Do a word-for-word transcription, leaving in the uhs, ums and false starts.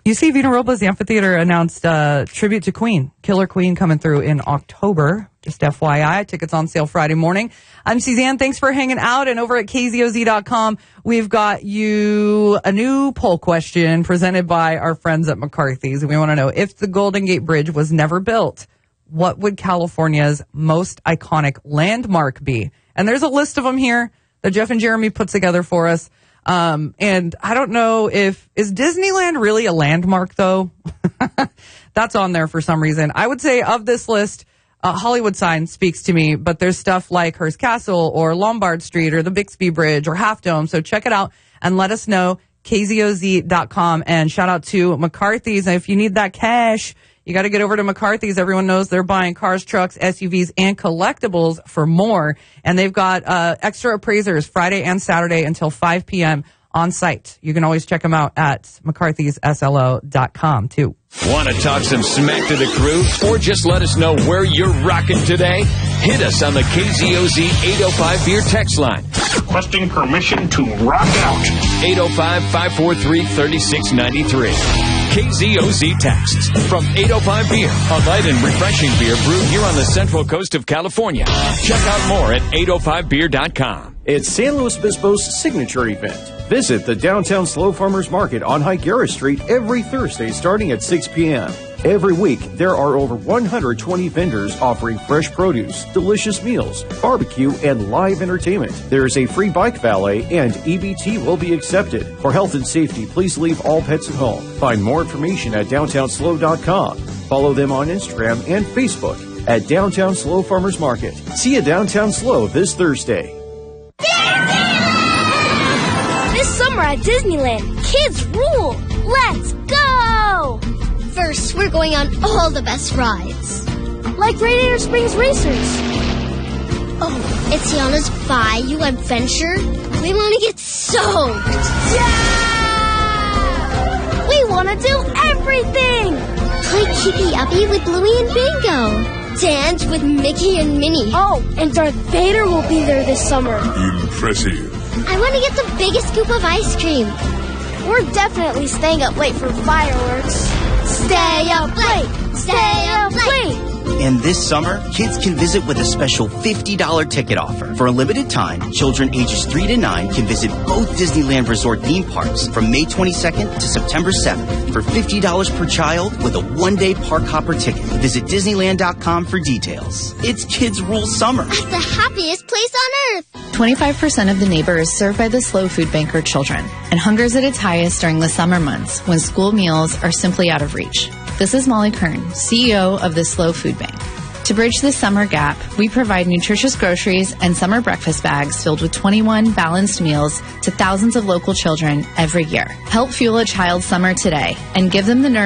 You see, Vina Robles, the amphitheater, announced uh, tribute to Queen, Killer Queen, coming through in October. Just F Y I, tickets on sale Friday morning. I'm Suzanne. Thanks for hanging out. And over at K Z O Z dot com, we've got you a new poll question presented by our friends at McCarthy's. And we want to know, if the Golden Gate Bridge was never built, what would California's most iconic landmark be? And there's a list of them here that Jeff and Jeremy put together for us. Um, and I don't know if, is Disneyland really a landmark, though? That's on there for some reason. I would say of this list, uh, Hollywood Sign speaks to me, but there's stuff like Hearst Castle or Lombard Street or the Bixby Bridge or Half Dome. So check it out and let us know, K Z O Z dot com. And shout out to McCarthy's. And if you need that cash, you got to get over to McCarthy's. Everyone knows they're buying cars, trucks, S U Vs, and collectibles for more. And they've got uh, extra appraisers Friday and Saturday until five p.m. on site. You can always check them out at McCarthy's S L O dot com, too. Want to talk some smack to the crew? Or just let us know where you're rocking today? Hit us on the K Z O Z eight oh five Beer text line. Requesting permission to rock out. eight oh five, five four three, three six nine three. K Z O Z texts from eight oh five Beer, a light and refreshing beer brewed here on the central coast of California. Check out more at eight oh five beer dot com. It's San Luis Obispo's signature event. Visit the Downtown Slow Farmers Market on Higuera Street every Thursday starting at six p.m. Every week, there are over one hundred twenty vendors offering fresh produce, delicious meals, barbecue, and live entertainment. There is a free bike valet, and E B T will be accepted. For health and safety, please leave all pets at home. Find more information at downtown slow dot com. Follow them on Instagram and Facebook at Downtown Slow Farmers Market. See you Downtown Slow this Thursday. This summer at Disneyland, kids rule! Let's go! First, we're going on all the best rides. Like Radiator Springs Racers. Oh, it's Tiana's Bayou Adventure. We want to get soaked. Yeah! We want to do everything! Play Keepy Uppy with Bluey and Bingo. Dance with Mickey and Minnie. Oh, and Darth Vader will be there this summer. Impressive. I want to get the biggest scoop of ice cream. We're definitely staying up late for fireworks. Stay up late! Stay up late! And this summer, kids can visit with a special fifty dollars ticket offer. For a limited time, children ages three to nine can visit both Disneyland Resort theme parks from May twenty-second to September seventh for fifty dollars per child with a one-day park hopper ticket. Visit Disneyland dot com for details. It's Kids Rule Summer. At the happiest place on earth. twenty-five percent of the neighbor is served by the Slow Food Bank or children, and hunger is at its highest during the summer months when school meals are simply out of reach. This is Molly Kern, C E O of the Slow Food Bank. To bridge the summer gap, we provide nutritious groceries and summer breakfast bags filled with twenty-one balanced meals to thousands of local children every year. Help fuel a child's summer today and give them the